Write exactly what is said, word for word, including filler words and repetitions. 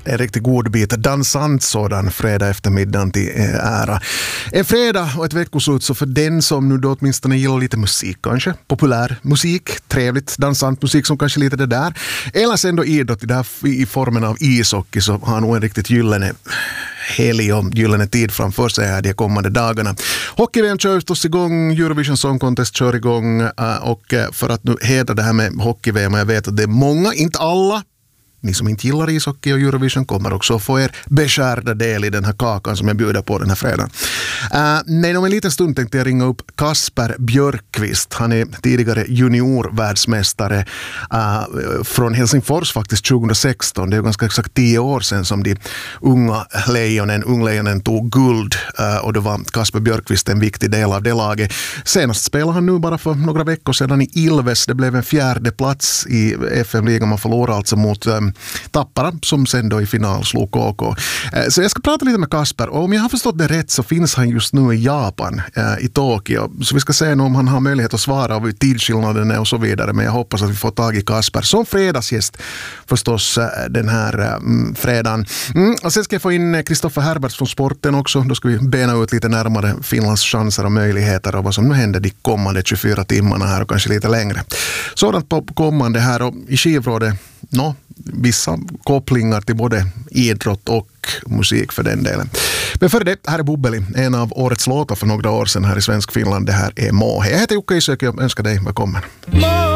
En riktigt god bit dansant sådan fredag eftermiddagen till ära. En fredag och ett veckoslut, så för den som nu då åtminstone gillar lite musik kanske, populär musik, trevligt dansant musik som kanske lite det där, eller sen då idrott i, det här, i formen av ishockey, så har nog en riktigt gyllene helg och gyllene tid framför sig här de kommande dagarna. Hockey-V M kör förstås igång, Eurovision Song Contest kör igång, och för att nu hedra det här med hockey-V M, och jag vet att det är många, inte alla, ni som inte gillar ishockey och Eurovision kommer också få er beskärda del i den här kakan som jag bjuder på den här fredagen. Uh, men om en liten stund tänkte jag ringa upp Kasper Björkqvist. Han är tidigare juniorvärldsmästare uh, från Helsingfors faktiskt tjugohundrasexton. Det är ganska exakt tio år sedan som de unga lejonen, unglejonen tog guld, uh, och då var Kasper Björkqvist en viktig del av det laget. Senast spelade han nu bara för några veckor sedan i Ilves. Det blev en fjärde plats i F M-ligan. Man förlorade alltså mot um, Tappara som sen då i final slog K K. Så jag ska prata lite med Kasper, och om jag har förstått det rätt så finns han just nu i Japan, i Tokyo. Så vi ska se om han har möjlighet att svara av tidsskillnaden och så vidare, men jag hoppas att vi får tag i Kasper som fredagsgäst förstås den här mm, fredagen. Mm, och sen ska jag få in Kristoffer Herberts från sporten också. Då ska vi bena ut lite närmare Finlands chanser och möjligheter och vad som nu händer de kommande tjugofyra timmarna här och kanske lite längre. Sådant på kommande här, och i skivrådet no, vissa kopplingar till både idrott och musik för den delen. Men för det, här är Bubbeli, en av årets låtar för några år sedan här i Svensk Finland. Det här är Måhe. Jag heter Jukka Isök och önskar dig välkommen.